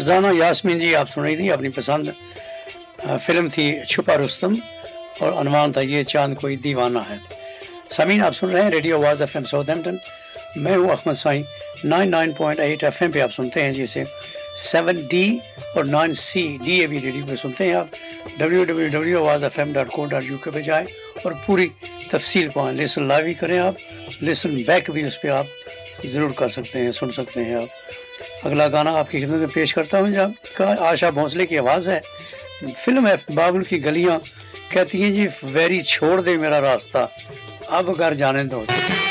फरजाना यास्मीन जी आप सुन रही थी अपनी पसंद फिल्म थी छुपा रुस्तम और अनवान था ये चांद कोई दीवाना है। सामीन आप सुन रहे हैं रेडियो आवाज़ FM साउथहैम्पटन। मैं हूँ अहमद साईं। 99.8 FM पे आप सुनते हैं, जिसे 7D और 9C DAB रेडियो पे सुनते हैं आप। www.awazfm.co.uk पे जाएँ और पूरी तफसील पाएँ। लिसन लाइव भी करें आप, लिसन बैक भी उस पर आप ज़रूर कर सकते हैं, सुन सकते हैं आप। अगला गाना आपकी खिदमत में पेश करता हूँ, जब आशा भोंसले की आवाज़ है। फिल्म है बाबुल की गलियाँ। कहती हैं जी वैरी छोड़ दे मेरा रास्ता, अब घर जाने दो।